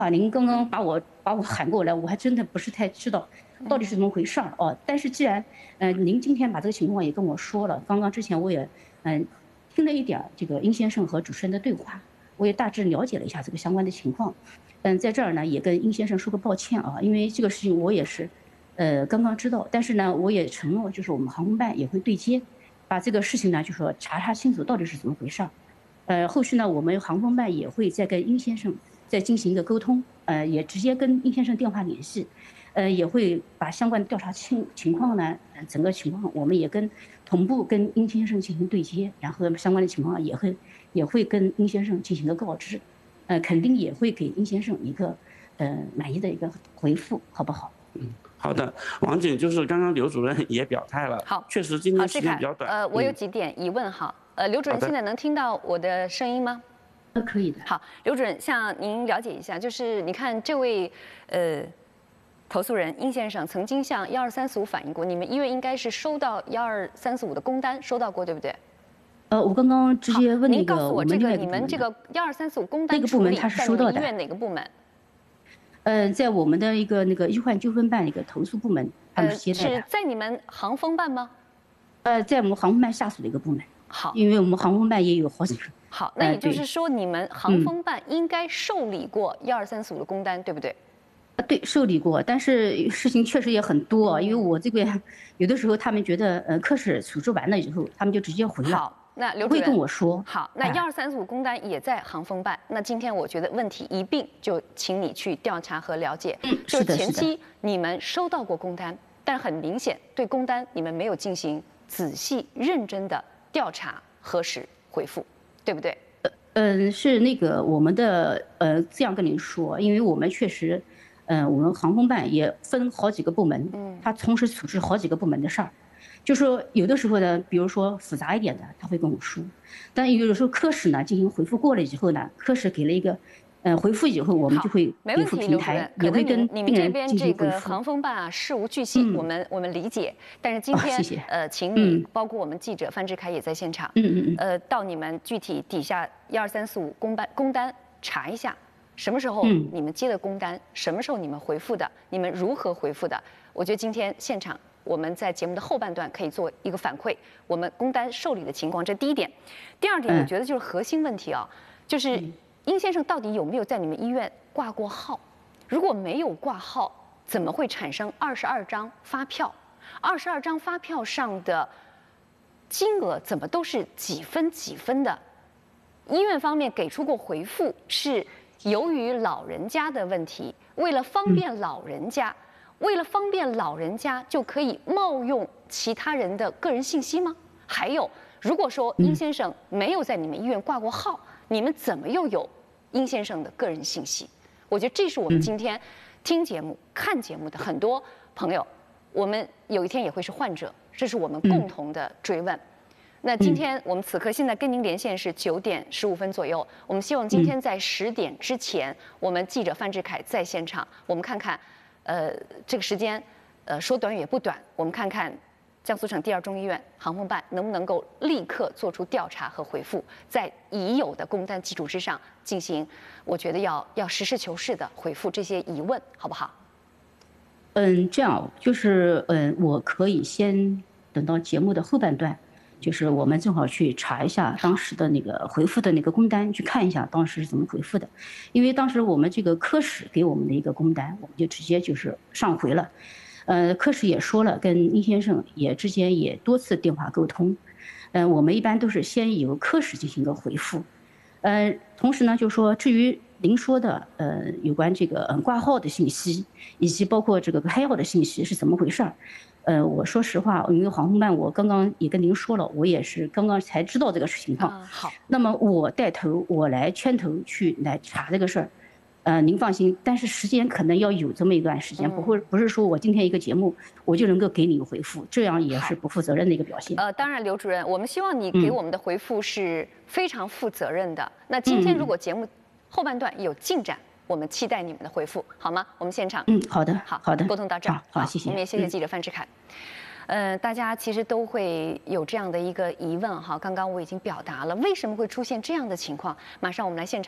您刚刚把我喊过来，我还真的不是太知道到底是怎么回事儿哦。但是既然您今天把这个情况也跟我说了，刚刚之前我也听了一点这个殷先生和主持人的对话，我也大致了解了一下这个相关的情况。在这儿呢也跟殷先生说个抱歉啊，因为这个事情我也是刚刚知道，但是呢我也承诺就是我们航空办也会对接，把这个事情呢就说查清楚到底是怎么回事儿。后续呢，我们航空办也会再跟殷先生再进行一个沟通，也直接跟殷先生电话联系，也会把相关的调查情况呢，整个情况我们也同步跟殷先生进行对接，然后相关的情况也会跟殷先生进行一个告知，肯定也会给殷先生一个满意的一个回复，好不好？ 好的，王警，就是刚刚刘主任也表态了， 好， 确实今天时间比较短。 我有几点疑问哈，刘主任现在能听到我的声音吗？ 可以的。 好，刘主任，向您了解一下，就是你看这位投诉人殷先生曾经向12345反映过，你们医院应该是收到12345的工单，收到过对不对？ 我刚刚直接问那个， 您告诉我这个你们这个12345工单那个部门他是收到的， 医院哪个部门？ 在我们的一个那个医患纠纷办一个投诉部门，他们是接待的。 是在你们航风办吗？ 在我们航空办下属的一个部门。 好， 因为我们航空办也有好几个。 好，那也就是说，你们航风办应该受理过12345的工单，对不对？ 对，受理过，但是事情确实也很多，因为我这边有的时候他们觉得科室处置完了以后，他们就直接回了。 好。那刘主任会跟我说。 好，那12345工单也在航风办。那今天我觉得问题一并就请你去调查和了解。 是的， 前期你们收到过工单，但很明显对工单你们没有进行仔细认真的调查、核实、回复，对不对？ 是那个我们的这样跟您说，因为我们确实，我们航空办也分好几个部门，他同时处置好几个部门的事儿。就说有的时候呢，比如说复杂一点的，他会跟我说，但有的时候科室呢进行回复过了以后呢，科室给了一个回复以后，我们就会回复平台，也会跟病人进行回复。 你们这边这个航风办啊，事无巨细，我们理解。但是今天谢谢请你包括我们记者范志凯也在现场，到你们具体底下12345工单查一下，什么时候你们接的工单，什么时候你们回复的，你们如何回复的？我觉得今天现场。我们在节目的后半段可以做一个反馈，我们工单受理的情况，这第一点。第二点，我觉得就是核心问题啊，就是殷先生到底有没有在你们医院挂过号？如果没有挂号，怎么会产生22张发票？22张发票上的金额怎么都是几分几分的？医院方面给出过回复，是由于老人家的问题，为了方便老人家。为了方便老人家，就可以冒用其他人的个人信息吗？还有，如果说殷先生没有在你们医院挂过号，你们怎么又有殷先生的个人信息？我觉得这是我们今天听节目、看节目的很多朋友，我们有一天也会是患者，这是我们共同的追问。那今天我们此刻现在跟您连线是9点15分左右，我们希望今天在10点之前，我们记者范志凯在现场，我们看看。这个时间，说短也不短。我们看看江苏省第2中医院航风办能不能够立刻做出调查和回复，在已有的工单基础之上进行，我觉得要实事求是的回复这些疑问，好不好？ 这样就是我可以先等到节目的后半段。就是我们正好去查一下当时的那个回复的那个工单，去看一下当时是怎么回复的。因为当时我们这个科室给我们的一个工单，我们就直接就是上回了。科室也说了，跟殷先生也之间也多次电话沟通。我们一般都是先由科室进行一个回复。同时呢，就说至于您说的有关这个挂号的信息，以及包括这个开药的信息是怎么回事儿。我说实话，因为航空办我刚刚也跟您说了，我也是刚刚才知道这个情况。 好， 那么我带头，我来牵头去来查这个事儿。您放心，但是时间可能要有这么一段时间，不是说我今天一个节目我就能够给你一个回复，这样也是不负责任的一个表现。 当然，刘主任，我们希望你给我们的回复是非常负责任的。那今天如果节目后半段有进展，我们期待你们的回复，好吗？我们现场。 好的，好的， 沟通到这儿。 好，谢谢。 我们也谢谢记者范志凯。大家其实都会有这样的一个疑问哈，刚刚我已经表达了为什么会出现这样的情况。马上我们来现场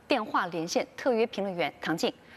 电话连线特约评论员唐静。